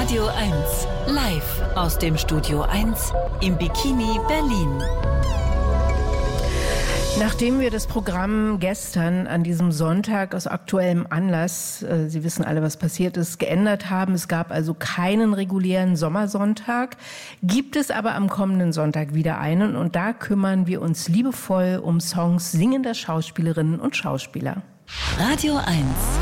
Radio 1, live aus dem Studio 1 im Bikini Berlin. Nachdem wir das Programm gestern an diesem Sonntag aus aktuellem Anlass, Sie wissen alle, was passiert ist, geändert haben, es gab also keinen regulären Sommersonntag, gibt es aber am kommenden Sonntag wieder einen und da kümmern wir uns liebevoll um Songs singender Schauspielerinnen und Schauspieler. Radio 1,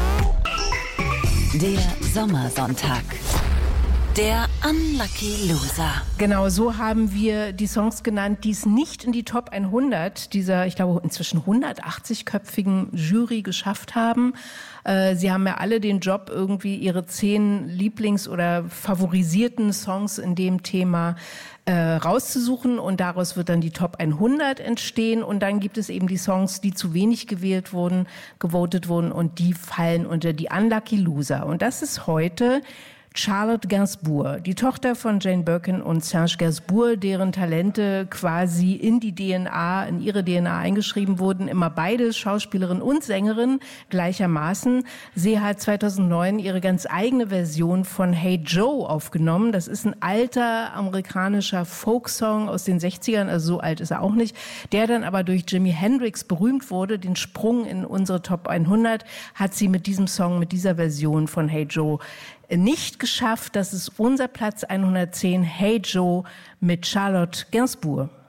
der Sommersonntag. Der Unlucky Loser. Genau, so haben wir die Songs genannt, die es nicht in die Top 100 dieser, ich glaube, inzwischen 180-köpfigen Jury geschafft haben. Sie haben ja alle den Job, irgendwie ihre 10 Lieblings- oder favorisierten Songs in dem Thema rauszusuchen und daraus wird dann die Top 100 entstehen und dann gibt es eben die Songs, die zu wenig gewotet wurden und die fallen unter die Unlucky Loser. Und das ist heute Charlotte Gainsbourg, die Tochter von Jane Birkin und Serge Gainsbourg, deren Talente quasi in ihre DNA eingeschrieben wurden, immer beide Schauspielerin und Sängerin gleichermaßen. Sie hat 2009 ihre ganz eigene Version von Hey Joe aufgenommen. Das ist ein alter amerikanischer Folksong aus den 60ern, also so alt ist er auch nicht, der dann aber durch Jimi Hendrix berühmt wurde. Den Sprung in unsere Top 100 hat sie mit diesem Song, mit dieser Version von Hey Joe nicht geschafft. Das ist unser Platz 110, Hey Joe mit Charlotte Gainsbourg.